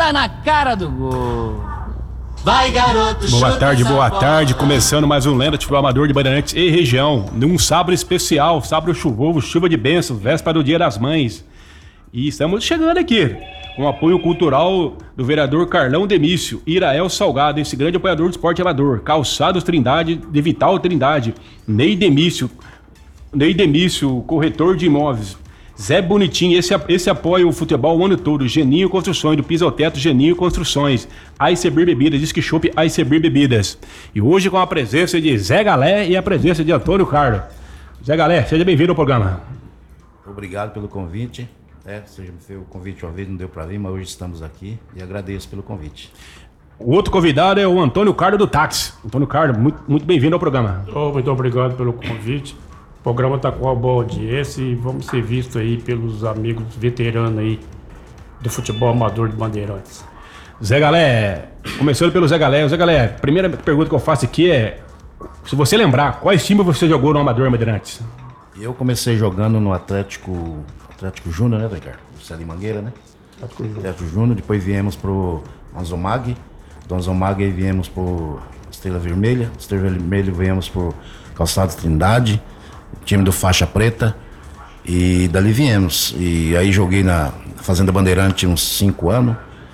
Tá na cara do gol. Vai, garoto, Boa tarde. Começando mais um Lenda de Futebol Amador de Bandeirantes e região. Num sábado especial, sábado chuvoso, chuva de bênçãos, véspera do Dia das Mães. E estamos chegando aqui com o apoio cultural do vereador Carlão Demício, Irael Salgado, esse grande apoiador do esporte amador, Calçados Trindade, de Vital Trindade, Ney Demício, corretor de imóveis, Zé Bonitinho, esse apoia o futebol o ano todo, Geninho Construções, do Piso ao Teto, Geninho Construções, Icebeer Bebidas, Disque Shop, Icebeer Bebidas. E hoje com a presença de Zé Galé e a presença de Antônio Carlos. Zé Galé, seja bem-vindo ao programa. Obrigado pelo convite. Você já me fez o convite uma vez, não deu para vir, mas hoje estamos aqui e agradeço pelo convite. O outro convidado é o Antônio Carlos do Táxi. Antônio Carlos, muito bem-vindo ao programa. Muito obrigado pelo convite. O programa está com uma boa audiência e vamos ser vistos aí pelos amigos veteranos aí do futebol amador de Bandeirantes. Zé Galé, começando pelo Zé Galé. Zé Galé, a primeira pergunta que eu faço aqui é, se você lembrar, quais times você jogou no Amador Bandeirantes? Eu comecei jogando no Atlético Júnior, né, Ricardo? O Célio Mangueira, né? Atlético Júnior, depois viemos pro Anzomag. Do Anzomag aí viemos pro Estrela Vermelha. Estrela Vermelha viemos pro Calçados Trindade, time do Faixa Preta. E dali viemos. E aí joguei na Fazenda Bandeirante uns 5 anos.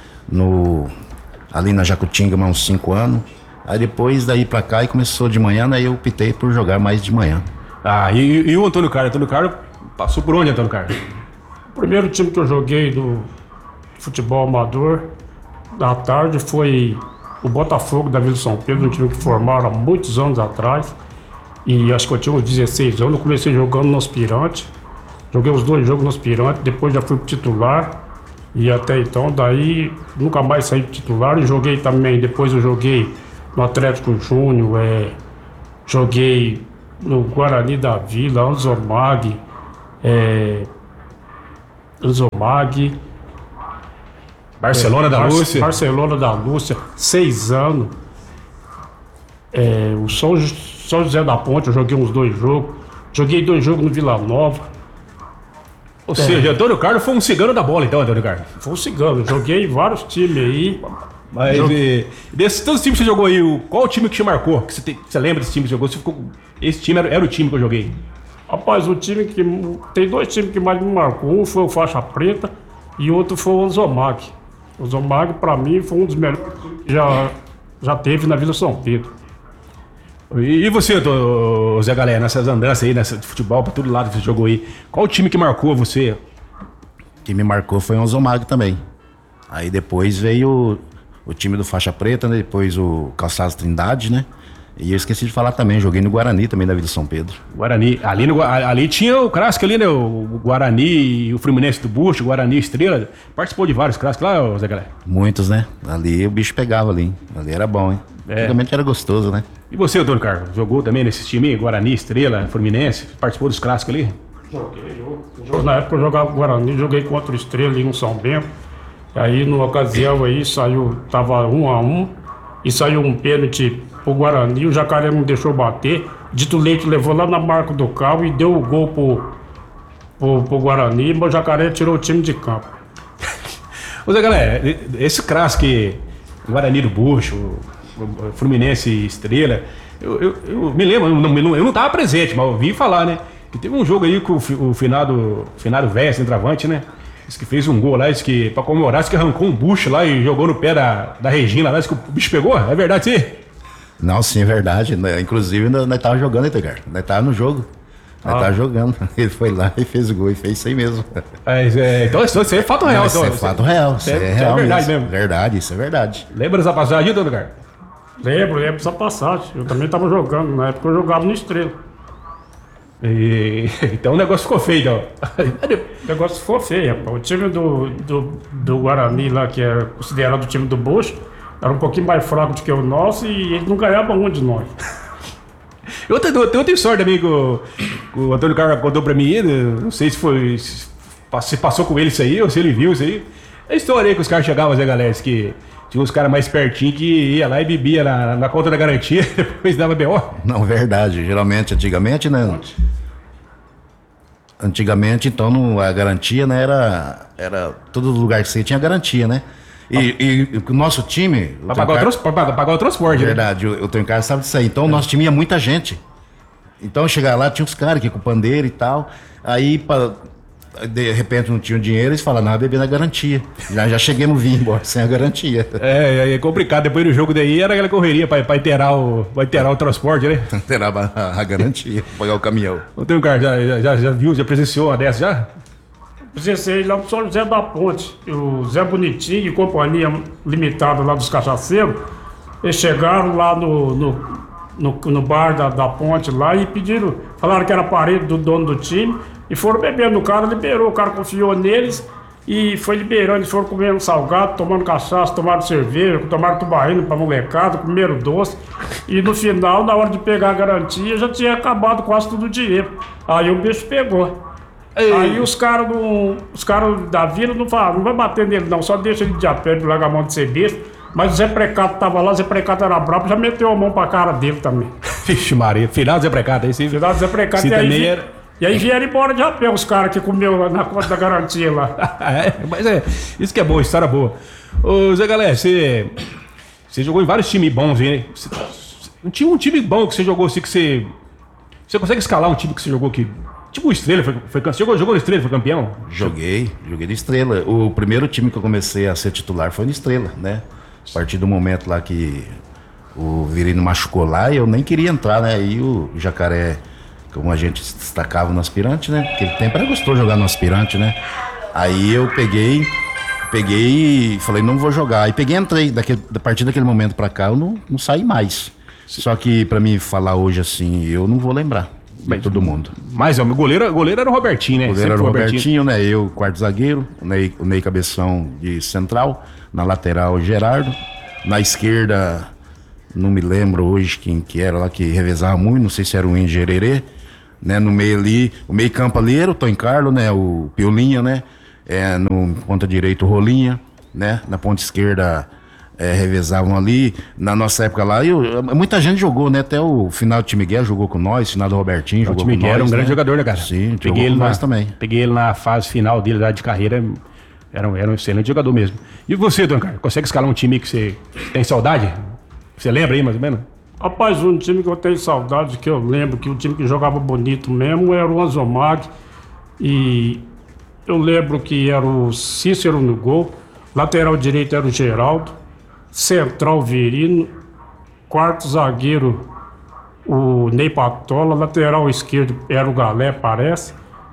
Ali na Jacutinga, mais uns 5 anos. Aí depois daí pra cá e começou de manhã, aí eu optei por jogar mais de manhã. E o Antônio Carlos? Antônio Carlos passou por onde, Antônio Carlos? O primeiro time que eu joguei do futebol amador da tarde foi o Botafogo da Vila São Pedro, um time que formaram há muitos anos atrás. E acho que eu tinha uns 16 anos, eu comecei jogando no aspirante. Joguei os 2 jogos no aspirante, depois já fui pro titular. E até então, daí, nunca mais saí do titular. E joguei também, depois eu joguei no Atlético Júnior, joguei no Guarani da Vila, Anzomag, Barcelona da Lúcia. Barcelona da Lúcia, 6 anos. O São José da Ponte, eu joguei uns 2 jogos. Joguei 2 jogos no Vila Nova. Ou seja, Antônio Carlos foi um cigano da bola, então, Antônio Carlos? Foi um cigano, joguei em vários times aí. Mas desses todos os times que você jogou aí, qual o time que te marcou? Que você lembra desse time que você jogou? Esse time era o time que eu joguei. Rapaz, tem 2 times que mais me marcou. Um foi o Faixa Preta e outro foi o Anzomag. O Anzomag, pra mim, foi um dos melhores que já teve na Vila São Pedro. E você, Zé Galé, nessas andanças aí, nessa de futebol, pra todo lado que você jogou aí, qual o time que marcou você? Que me marcou foi o Anzomag também. Aí depois veio o time do Faixa Preta, né? Depois o Calçados Trindade, né? E eu esqueci de falar também, joguei no Guarani também da Vila São Pedro. Guarani, ali tinha o clássico ali, né? O Guarani e o Fluminense do Bucho, o Guarani Estrela. Participou de vários clássicos lá, Zé Galé? Muitos, né? Ali o bicho pegava ali, hein? Ali era bom, hein? Antigamente era gostoso, né? E você, Antônio Carlos, jogou também nesse time aí, Guarani, Estrela, Fluminense? Participou dos clássicos ali? Joguei. Na época eu jogava Guarani, joguei contra o Estrela em São Bento. Aí, numa ocasião aí, tava 1-1 e saiu um pênalti pro Guarani, o Jacaré não deixou bater. Dito Leite levou lá na marca do carro e deu o gol pro Guarani, mas o Jacaré tirou o time de campo. Ô Zé Galé, esse clássico Guarani do Bucho, Fluminense e Estrela, eu me lembro, eu não tava presente, mas eu ouvi falar, né? Que teve um jogo aí com o finado Véia, centroavante, né? Diz que fez um gol lá, diz que pra comemorar, diz que arrancou um bucho lá e jogou no pé da Regina lá, diz que o bicho pegou, é verdade sim? Não, sim, é verdade. Inclusive, nós tava jogando, Edgar. Nós tava no jogo. Nós tava jogando. Ele foi lá e fez o gol e fez isso aí mesmo. Então isso aí é fato real. Isso é fato real. Isso é real verdade mesmo. Verdade, isso é verdade. Lembra dessa passagem, Antônio Carlos? Lembro dessa passagem. Eu também tava jogando. Na época eu jogava no Estrela. Então o negócio ficou feio, então. O negócio ficou feio, rapaz. O time do Guarani lá, que é considerado o time do Bucho, era um pouquinho mais fraco do que o nosso e ele não ganhava um de nós. Eu tenho sorte também que o Antônio Carlos contou pra mim, não sei se passou com ele isso aí ou se ele viu isso aí. É a história aí que os caras chegavam, Zé Galé, que tinha uns caras mais pertinho que ia lá e bebia na conta da garantia, depois dava B.O. Não, verdade. Geralmente, antigamente, né? Antigamente, então, a garantia, né, era todo lugar que você tinha garantia, né? E o nosso time... Pra pagar o transporte, né? Verdade, o Tonho Carlos sabe disso aí. Então o nosso time ia muita gente. Então chegar lá, tinha uns caras aqui com pandeiro e tal. Aí, de repente, não tinham dinheiro, eles falaram, não, beber na garantia. Já cheguei no vinho embora, sem a garantia. É complicado. Depois do jogo daí era aquela correria pra inteirar o transporte, né? Inteirava a garantia, pagar o caminhão. Ô, Tonho Carlos, já viu, já presenciou uma dessa já? Presenciei lá pro São José da Ponte. O Zé Bonitinho e companhia limitada lá dos cachaceiros, eles chegaram lá no bar da Ponte lá e falaram que era parede do dono do time e foram bebendo. O cara liberou, o cara confiou neles e foi liberando. Eles foram comendo salgado, tomando cachaça, tomaram cerveja, tomaram tubaína pra molecada, comeram doce. E no final, na hora de pegar a garantia, já tinha acabado quase todo o dinheiro. Aí o bicho pegou. Aí os caras da vila não falaram, não vai bater nele não, só deixa ele de a pé, larga a mão de ser besta. Mas o Zé Precato tava lá, o Zé Precato era brabo, já meteu a mão pra cara dele também. Vixe Maria, final do Zé Precato aí sim. Final do Zé Precato, e aí vieram embora de a pé os caras que comeu na conta da garantia lá. Mas isso que é bom, história boa. Ô Zé Galé, você jogou em vários times bons, hein? Não tinha um time bom que você jogou assim que você... Você consegue escalar um time que você jogou aqui? Tipo o Estrela, jogou no Estrela, foi campeão? Joguei no Estrela. O primeiro time que eu comecei a ser titular foi no Estrela, né? A partir do momento lá que o Virino machucou lá, eu nem queria entrar, né? Aí o Jacaré, como a gente se destacava no aspirante, né? Naquele tempo era gostoso jogar no aspirante, né? Aí eu peguei e falei, não vou jogar. Aí peguei e entrei. A partir daquele momento pra cá, eu não saí mais. Só que pra mim falar hoje assim, eu não vou lembrar. Bem, todo mundo. Mas o goleiro era o Robertinho, né? O goleiro era o Robertinho, né? Eu, quarto zagueiro, o Ney Cabeção de central, na lateral o Gerardo, na esquerda, não me lembro hoje quem que era lá, que revezava muito, não sei se era o Índio Gererê, né? No meio ali, o meio campo ali era o Tonho Carlos, né? O Piolinha, né? No ponta direito o Rolinha, né? Na ponta esquerda revezavam ali. Na nossa época lá, muita gente jogou, né? Até o final do time Miguel jogou com nós, final do Robertinho jogou com nós. O time Miguel era um grande jogador, né, cara? Sim, peguei ele nós também. Peguei ele na fase final dele lá de carreira, era um excelente jogador mesmo. E você, Don Carlos, consegue escalar um time que você tem saudade? Você lembra aí, mais ou menos? Rapaz, um time que eu tenho saudade, que eu lembro que o time que jogava bonito mesmo era o Anzomag. E eu lembro que era o Cícero no gol, lateral direito era o Geraldo, central Virino, quarto zagueiro o Ney Patola, lateral esquerdo era o Galé, parece,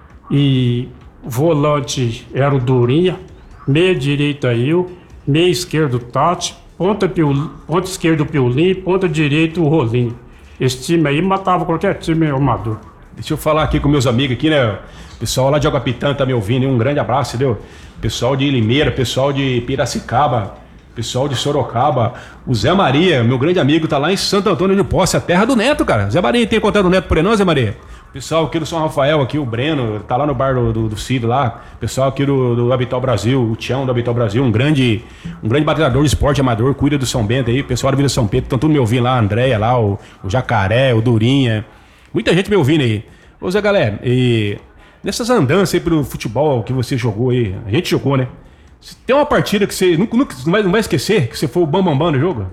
e volante era o Durinha, meia direita eu, meia esquerdo Tati, ponta esquerdo Piolinho, ponta direito o Rolinho. Esse time aí matava qualquer time amador. Deixa eu falar aqui com meus amigos aqui, né? Pessoal lá de Aguapitã tá me ouvindo, um grande abraço, entendeu? Pessoal de Limeira, pessoal de Piracicaba, pessoal de Sorocaba, o Zé Maria, meu grande amigo, tá lá em Santo Antônio de Posse, a terra do Neto, cara. Zé Maria, tem contato do Neto por aí não, Zé Maria? Pessoal aqui do São Rafael, aqui o Breno, tá lá no bar do Cid lá. Pessoal aqui do Habital Brasil, o Tião do Habital Brasil, um grande batalhador de esporte amador, cuida do São Bento aí. Pessoal da Vila São Pedro, estão tudo me ouvindo lá, a Andréia lá, o Jacaré, o Durinha. Muita gente me ouvindo aí. Ô Zé Galé, e nessas andanças aí pelo futebol que você jogou aí, a gente jogou, né? Tem uma partida que você nunca não vai esquecer, que você foi o bambambam no jogo?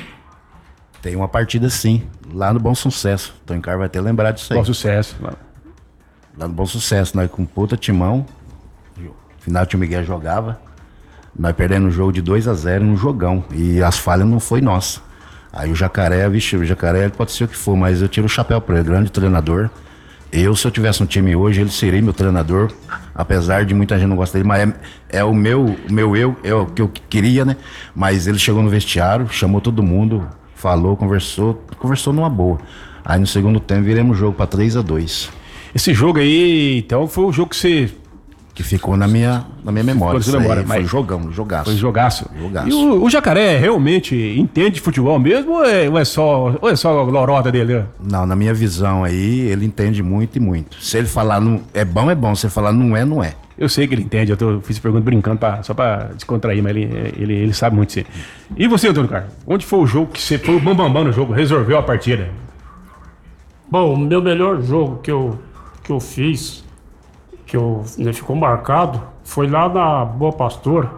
Tem uma partida sim, lá no Bom Sucesso. O Tonho Carlos vai até lembrar disso aí. Bom Sucesso. Lá no Bom Sucesso, nós com puta timão. Final o tio Miguel jogava. Nós perdemos o jogo de 2-0 no jogão. E as falhas não foi nossa. Aí o Jacaré, o Jacaré pode ser o que for, mas eu tiro o chapéu pra ele, grande treinador. Se eu tivesse um time hoje, ele seria meu treinador. Apesar de muita gente não gostar dele, mas é o meu eu, é o que eu queria, né? Mas ele chegou no vestiário, chamou todo mundo, falou, conversou numa boa. Aí no segundo tempo viremos o jogo pra 3-2. Esse jogo aí, então, foi o jogo que você... Que ficou na minha memória. Foi jogaço. Foi jogaço. E o Jacaré realmente entende de futebol mesmo ou é só lorota dele? Né? Não, na minha visão aí, ele entende muito e muito. Se ele falar é bom. Se ele falar não é. Eu sei que ele entende, fiz pergunta brincando só pra descontrair, mas ele sabe muito sim. E você, Antônio Carlos? Onde foi o jogo que você foi o bambambam no jogo, resolveu a partida? Bom, o meu melhor jogo que eu fiz, ficou marcado, foi lá na Boa Pastor,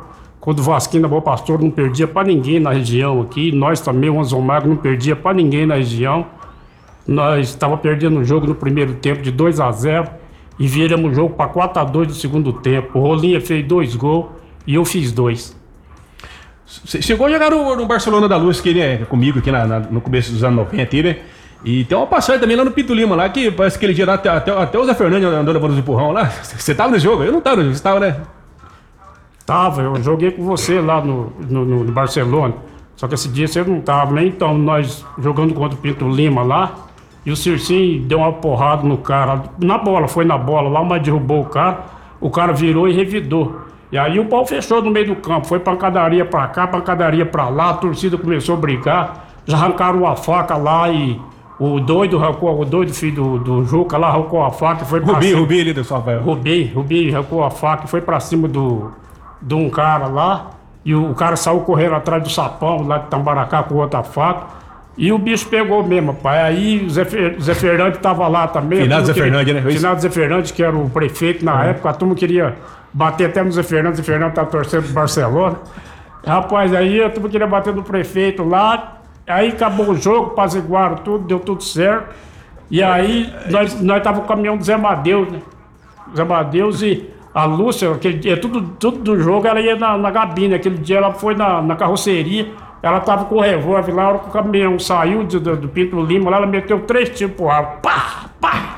quando o Vasquinho da Boa Pastor não perdia pra ninguém na região aqui, nós também, o Anzomago, não perdia pra ninguém na região. Nós estávamos perdendo o jogo no primeiro tempo de 2-0 e viramos o jogo para 4-2 no segundo tempo. O Rolinha fez 2 gols e eu fiz 2. Você chegou a jogar no Barcelona da Luz, que, né, comigo aqui no começo dos anos 90, aqui, né? E tem uma passagem também lá no Pinto Lima, lá, que parece que aquele dia lá, até o Zé Fernandes andou levando os empurrão lá. Você tava nesse jogo? Eu não tava, você tava, né? Tava, eu joguei com você lá no Barcelona. Só que esse dia você não tava, né? Então nós jogando contra o Pinto Lima lá, e o Circinho deu uma porrada no cara, foi na bola lá, mas derrubou o cara virou e revidou. E aí o pau fechou no meio do campo, foi pancadaria pra cá, pancadaria pra lá, a torcida começou a brigar, já arrancaram uma faca lá e o doido filho do Juca lá, arrancou a faca e foi pra cima. Rubi ali do Rafael. Rubi arrancou a faca e foi pra cima de um cara lá, e o cara saiu correndo atrás do sapão lá de Tambaracá com outra faca. E o bicho pegou mesmo, pai. Aí o Zé Fernandes tava lá também. Finado Zé Fernandes, né? Finado Zé Fernandes, que era o prefeito na época. A turma queria bater até no Zé Fernandes. Zé Fernandes tava torcendo pro Barcelona. Rapaz, aí a turma queria bater no prefeito lá. Aí acabou o jogo, apaziguaram tudo, deu tudo certo. E aí nós tava com o caminhão do Zé Madeus, né? Zé Madeus e a Lúcia, aquele dia, tudo do jogo, ela ia na gabine. Aquele dia ela foi na carroceria. Ela tava com o revólver lá, a hora que o caminhão saiu do Pinto Lima lá, ela meteu 3 tiros pro ar. Pá, pá.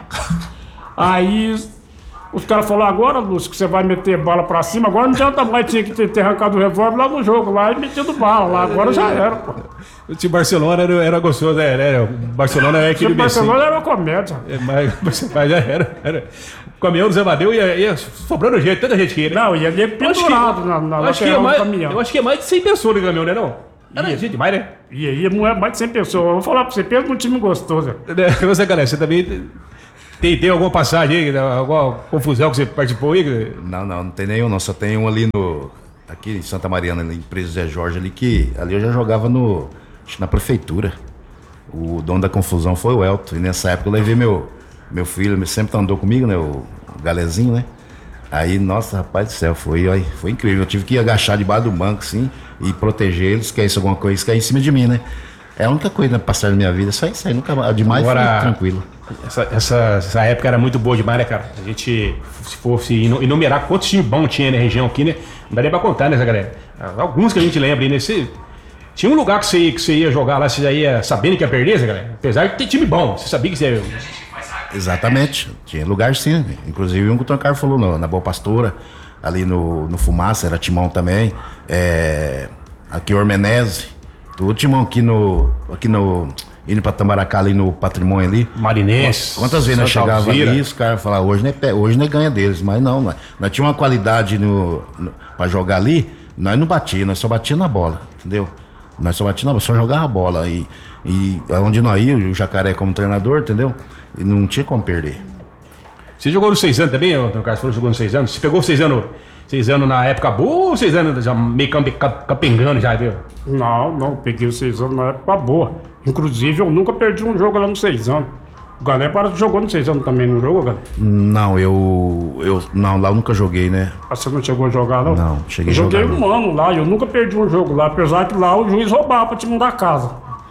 Aí os caras falaram, agora, Lúcio, que você vai meter bala pra cima, agora não adianta mais, tinha que ter arrancado o revólver lá no jogo, lá e metido bala lá, agora já era, pô. O time Barcelona era gostoso, né? O Barcelona é aquele O Barcelona era uma comédia. Mas já era. O caminhão do Zé Madeu ia sobrando gente, tanta gente que ia, né? Não, ia pendurado na lateral do caminhão. Eu acho que é mais de 100 pessoas no caminhão, né, não? Era gente demais, né? Ia mais de 100 pessoas. Eu vou falar pra você, pensa num time gostoso. Você, galera, você também tem alguma passagem aí, alguma confusão que você participou aí? Não tem nenhum, não. Só tem um ali aqui em Santa Mariana, ali, em Preso Zé Jorge, ali, que ali eu já jogava acho que na prefeitura. O dono da confusão foi o Elton. E nessa época eu levei meu filho, sempre andou comigo, né? O Galezinho, né? Aí, nossa, rapaz do céu, foi incrível. Eu tive que agachar debaixo do banco, assim, e proteger eles, que é isso, alguma coisa que é em cima de mim, né? É a única coisa na passagem da minha vida, só isso aí, nunca demais. Agora, foi tranquilo. Essa época era muito boa demais, né, cara? A gente, se fosse enumerar quantos times bons tinha na região aqui, né? Não daria pra contar, né, galera? Alguns que a gente lembra aí, né? Tinha um lugar que você ia jogar lá, você já ia sabendo que ia perder, né, galera? Apesar de ter time bom, você sabia que você ia... Exatamente, tinha lugar sim, inclusive um que o Tony Carlos falou na Boa Pastora, ali no Fumaça, era timão também, aqui o Ormenese, o timão aqui indo pra Tambaracá ali no Patrimônio ali. Marinense. Quantas vezes nós chegávamos ali, os caras falavam, hoje não é ganha deles, mas não, nós tínhamos uma qualidade pra jogar ali, nós não batíamos, nós só batíamos na bola, entendeu? Nós só batíamos na bola, só jogava a bola e onde nós íamos, o Jacaré como treinador, entendeu? E não tinha como perder. Você jogou nos 6 anos também, Antônio Carlos? Você jogou nos 6 anos? Você pegou 6 anos na época boa ou 6 anos já meio capengando já, viu? Não, peguei os 6 anos na época boa. Inclusive, eu nunca perdi um jogo lá nos 6 anos. O Galé jogou nos 6 anos também, não jogou, Galé? Não, não, lá eu nunca joguei, né? Você não chegou a jogar, não? Não, cheguei a jogar. Joguei um ano lá e eu nunca perdi um jogo lá, apesar que lá o juiz roubava pra time da casa.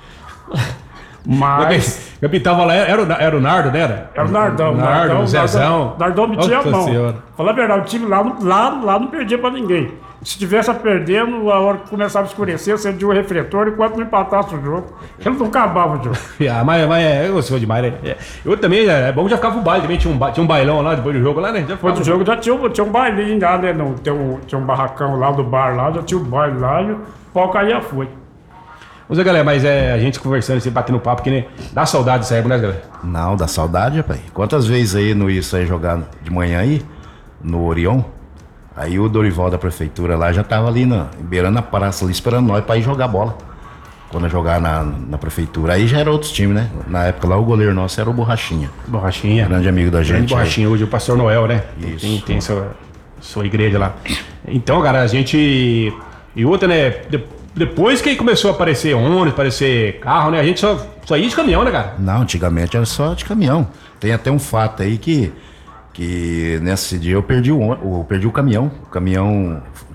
Mas... Quem tava lá era o Nardo, né? Era o Nardão. O Zezão. Nardão metia a mão. Fala a verdade, o time lá não perdia pra ninguém. Se tivesse perdendo, a hora que começava a escurecer, você acendia o refletor enquanto não empatasse o jogo. Ele não acabava o jogo. Mas eu gostei demais, né? Eu também, é bom que já ficava pro baile também, tinha um bailão lá depois do jogo lá, né? Depois do jogo já tinha um bailinho lá, né? Tinha um barracão lá do bar lá, já tinha um baile lá e o pau caía foi. Mas, galera, a gente conversando, assim, batendo papo, que né, dá saudade dessa época, né, galera? Não, dá saudade, rapaz. Quantas vezes aí não ia sair jogar de manhã aí, no Orion? Aí o Dorival da prefeitura lá já tava ali, beirando a praça ali, esperando nós pra ir jogar bola. Quando jogar na prefeitura. Aí já era outros times, né? Na época lá o goleiro nosso era o Borrachinha. Grande amigo da gente. Borrachinha, hoje o Pastor Noel, né? Isso. Tem sua igreja lá. Então, cara, a gente... E outra, né... Depois que começou a aparecer ônibus, aparecer carro, né? A gente só ia de caminhão, né, cara? Não, antigamente era só de caminhão. Tem até um fato aí que nesse dia eu perdi o caminhão. O caminhão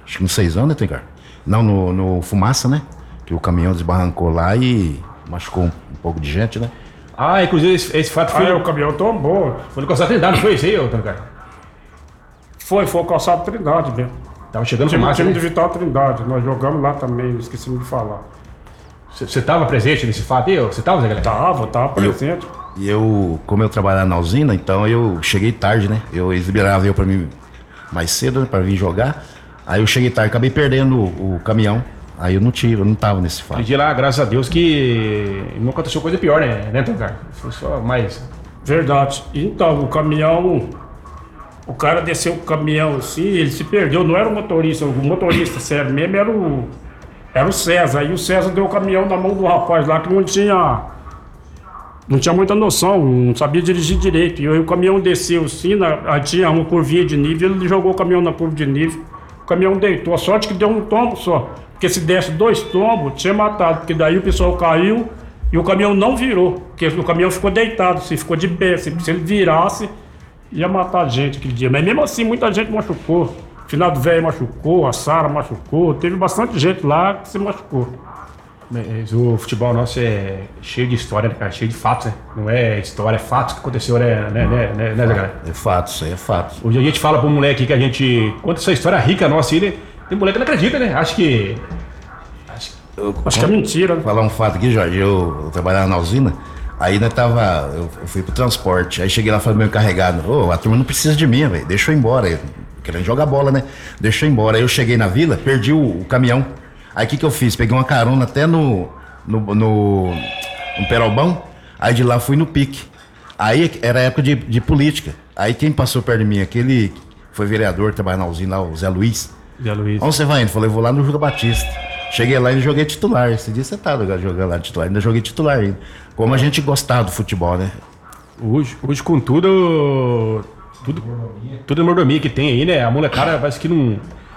acho que uns 6 anos, né, Tencar? Não, no Fumaça, né? Que o caminhão desbarrancou lá e machucou um pouco de gente, né? Ah, inclusive esse fato foi. O caminhão tombou. Foi no calçado Trindade, não foi isso aí, ô Tancar? Foi o calçado Trindade mesmo. Tava chegando Time Fumaça, de né? Vital Trindade. Nós jogamos lá também, esqueci de falar. Você tava presente nesse fato aí? Você tava, Zé Galera? Tava presente. E eu, como eu trabalhava na usina, então eu cheguei tarde, né? Eles liberavam eu pra mim mais cedo, né, pra vir jogar. Aí eu cheguei tarde, acabei perdendo o caminhão. Aí eu não tava nesse fato. Pedi lá, graças a Deus, que não aconteceu coisa pior, né, Tancar? Foi só mais. Verdade. Então, o caminhão... O cara desceu o caminhão assim, ele se perdeu. Não era o motorista sério mesmo era o César. Aí o César deu o caminhão na mão do rapaz lá que não tinha muita noção, não sabia dirigir direito. E aí o caminhão desceu assim, aí tinha uma curvinha de nível, ele jogou o caminhão na curva de nível, o caminhão deitou. A sorte que deu um tombo só, porque se desse 2 tombos, tinha matado, porque daí o pessoal caiu e o caminhão não virou, porque o caminhão ficou deitado, se ficou de pé, se ele virasse, ia matar a gente aquele dia. Mas mesmo assim, muita gente machucou. O finado velho machucou, a Sara machucou, teve bastante gente lá que se machucou. Mas o futebol nosso é cheio de história, né, cara? Cheio de fatos, né? Não é história, é fatos que aconteceu, né, Zé Galera? É fato, isso aí é fato. Hoje a gente fala pro moleque que a gente conta essa história rica nossa aí, né? Tem moleque que não acredita, né? Acho que Acho que é mentira, né? Vou falar um fato aqui, Jorge. Eu trabalhava na usina, aí eu fui pro transporte. Aí cheguei lá e falei meu encarregado: a turma não precisa de mim, velho. Deixa eu ir embora. Querendo jogar bola, né? Deixa eu ir embora. Aí eu cheguei na vila, perdi o caminhão. Aí o que eu fiz? Peguei uma carona até no Perobão. Aí de lá fui no Pique. Aí era época de política. Aí quem passou perto de mim, aquele foi vereador, trabalhava na usina lá, o Zé Luiz. Zé Luiz. Onde você vai indo? Falei, vou lá no Júlio Batista. Cheguei lá e joguei titular. Esse dia você tá jogando lá titular. Ainda joguei titular ainda. Como a gente gostava do futebol, né? Hoje com tudo mordomia que tem aí, né? A molecada parece que